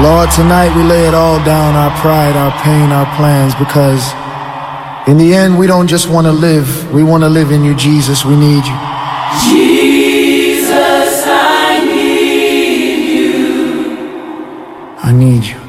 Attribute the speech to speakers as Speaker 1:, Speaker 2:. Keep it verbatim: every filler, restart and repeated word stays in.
Speaker 1: Lord, tonight we lay it all down, our pride, our pain, our plans, because in the end we don't just want to live, we want to live in you, Jesus. We need you.
Speaker 2: Jesus, I need you.
Speaker 1: I need you.